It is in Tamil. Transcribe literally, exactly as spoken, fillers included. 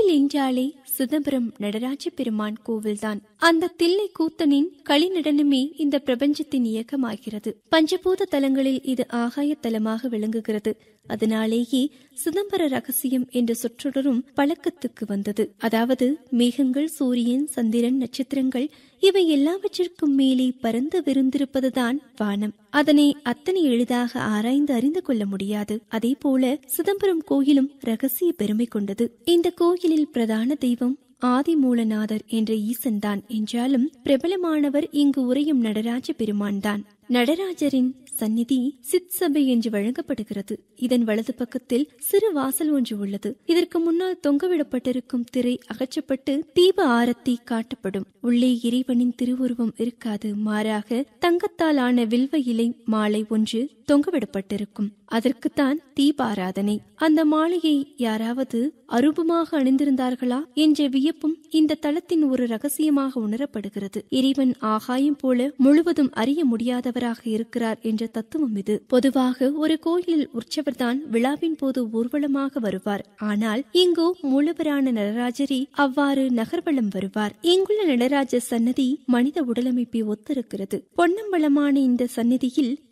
கோயில் என்றாலே சிதம்பரம் நடராஜ பெருமான் கோவில்தான். அந்த தில்லை கூத்தனின் களி நடனமே இந்த பிரபஞ்சத்தின் இயக்கமாகிறது. பஞ்சபூத தலங்களில் இது ஆகாய தலமாக விளங்குகிறது. அதனாலேயே சிதம்பர ரகசியம் என்ற சொற்றொடரும் பழக்கத்துக்கு வந்தது. அதாவது மேகங்கள், சூரியன், சந்திரன், நட்சத்திரங்கள் இவை எல்லாவற்றிற்கும் மேலே பறந்து விருந்திருப்பதுதான் வானம். அதனை அத்தனை எளிதாக ஆராய்ந்து அறிந்து கொள்ள முடியாது. அதே போல சிதம்பரம் கோயிலும் ரகசிய பெருமை கொண்டது. இந்த கோயிலில் பிரதான தெய்வம் ஆதிமூலநாதர் என்ற ஈசன் தான் என்றாலும் பிரபலமானவர் இங்கு உரையும் நடராஜ பெருமான் தான். நடராஜரின் சந்நிதி சித் சபை என்று வழங்கப்படுகிறது. இதன் வலது பக்கத்தில் சிறு வாசல் ஒன்று உள்ளது. இதற்கு முன்னால் தொங்கவிடப்பட்டிருக்கும் திரை அகற்றப்பட்டு தீப ஆரத்தி காட்டப்படும். உள்ளே இறைவனின் திருவுருவம் இருக்காது. மாறாக தங்கத்தால் ஆன வில்வ இலை மாலை ஒன்று தொங்கவிடப்பட்டிருக்கும். அதற்குத்தான் தீபாராதனை. அந்த மாலையை யாராவது அரூபமாக அணிந்திருந்தார்களா என்ற வியப்பும் இந்த தலத்தின் ஒரு ரகசியமாக உணரப்படுகிறது. இறைவன் ஆகாயம் போல முழுவதும் அறிய முடியாதவராக இருக்கிறார் என்ற தத்துவம் இது. பொதுவாக ஒரு கோயிலில் உற்சவர்தான் விழாவின் போது ஊர்வலமாக வருவார். ஆனால் இங்கோ மூலவரான நடராஜரே அவ்வாறு நகர்வலம் வருவார். இங்குள்ள நடராஜ சன்னதி மனித உடலமைப்பை ஒத்திருக்கிறது. பொன்னம்பலமான இந்த சந்நிதியில்